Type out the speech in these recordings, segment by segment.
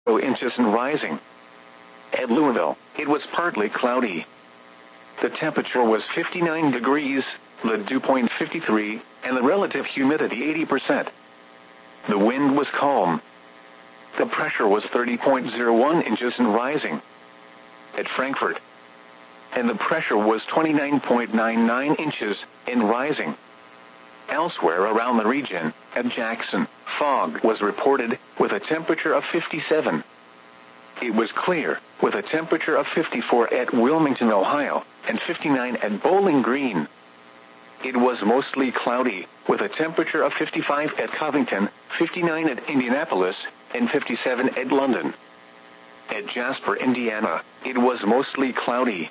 inches and rising. At Louisville, it was partly cloudy. The temperature was 59 degrees, the dew point 53, and the relative humidity 80%. The wind was calm. The pressure was 30.01 inches and rising. At Frankfurt, and the pressure was 29.99 inches and rising. Elsewhere around the region, at Jackson, fog was reported with a temperature of 57. It was clear, with a temperature of 54 at Wilmington, Ohio, and 59 at Bowling Green. It was mostly cloudy, with a temperature of 55 at Covington, 59 at Indianapolis, and 57 at London. At Jasper, Indiana, it was mostly cloudy.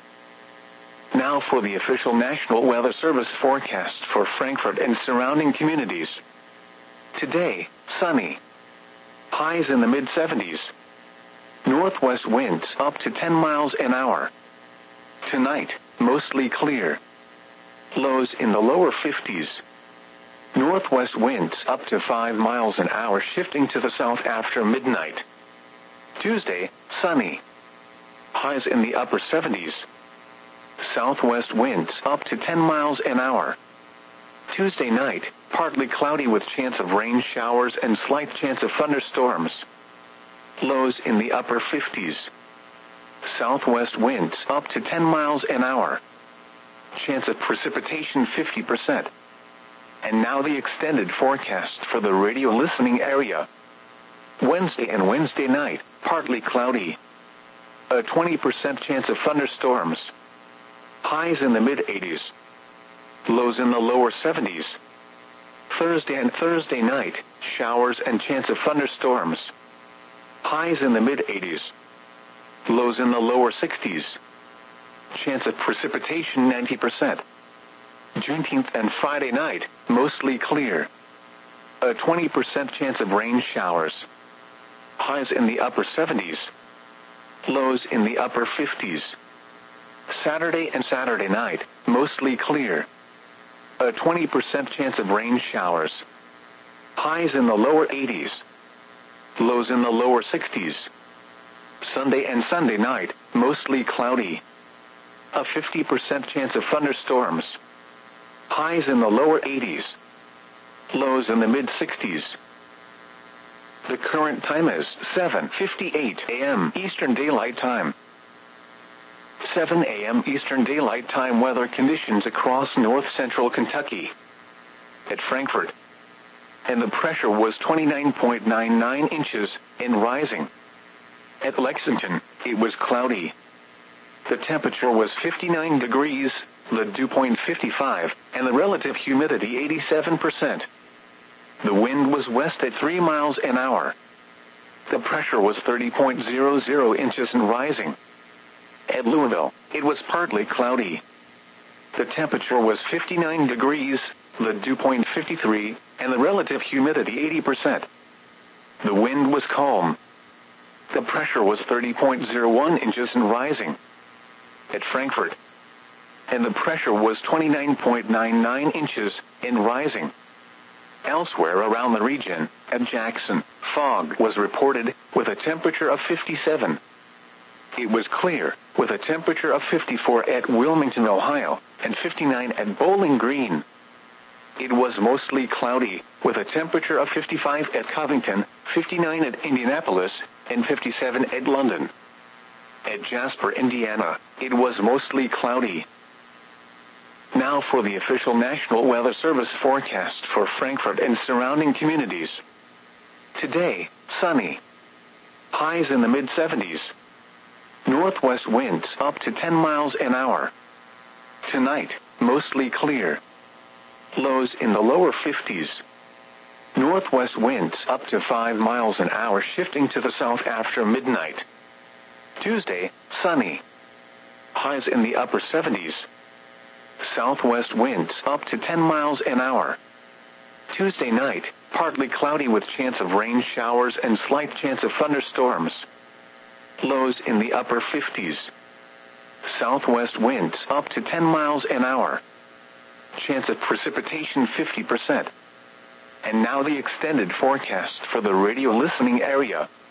Now for the official National Weather Service forecast for Frankfurt and surrounding communities. Today, sunny. Highs in the mid-70s. Northwest winds up to 10 miles an hour. Tonight, mostly clear. Lows in the lower 50s. Northwest winds up to 5 miles an hour, shifting to the south after midnight. Tuesday, sunny. Highs in the upper 70s. Southwest winds up to 10 miles an hour. Tuesday night, partly cloudy with chance of rain showers and slight chance of thunderstorms. Lows in the upper 50s. Southwest winds up to 10 miles an hour. Chance of precipitation 50%. And now the extended forecast for the radio listening area. Wednesday and Wednesday night, partly cloudy. A 20% chance of thunderstorms. Highs in the mid-80s. Lows in the lower 70s. Thursday and Thursday night, showers and chance of thunderstorms. Highs in the mid-80s. Lows in the lower 60s. Chance of precipitation 90%. Juneteenth and Friday night, mostly clear. A 20% chance of rain showers. Highs in the upper 70s. Lows in the upper 50s. Saturday and Saturday night, mostly clear. A 20% chance of rain showers. Highs in the lower 80s. Lows in the lower 60s. Sunday and Sunday night, mostly cloudy. A 50% chance of thunderstorms. Highs in the lower 80s. Lows in the mid-60s. The current time is 7:58 a.m. Eastern Daylight Time. 7 a.m. Eastern Daylight Time weather conditions across north-central Kentucky. At Frankfurt, and the pressure was 29.99 inches and rising. At Lexington, it was cloudy. The temperature was 59 degrees, the dew point 55, and the relative humidity 87%. The wind was west at 3 miles an hour. The pressure was 30.00 inches and rising. At Louisville, it was partly cloudy. The temperature was 59 degrees, the dew point 53, and the relative humidity 80%. The wind was calm. The pressure was 30.01 inches and rising. At Frankfurt, and the pressure was 29.99 inches and rising. Elsewhere around the region, at Jackson, fog was reported with a temperature of 57. It was clear, with a temperature of 54 at Wilmington, Ohio, and 59 at Bowling Green. It was mostly cloudy, with a temperature of 55 at Covington, 59 at Indianapolis, and 57 at London. At Jasper, Indiana, it was mostly cloudy. Now for the official National Weather Service forecast for Frankfurt and surrounding communities. Today, sunny. Highs in the mid-70s. Northwest winds up to 10 miles an hour. Tonight, mostly clear. Lows in the lower 50s. Northwest winds up to 5 miles an hour, shifting to the south after midnight. Tuesday, sunny. Highs in the upper 70s. Southwest winds up to 10 miles an hour. Tuesday night, partly cloudy with chance of rain showers and slight chance of thunderstorms. Lows in the upper 50s. Southwest winds up to 10 miles an hour. Chance of precipitation 50%. And now the extended forecast for the radio listening area.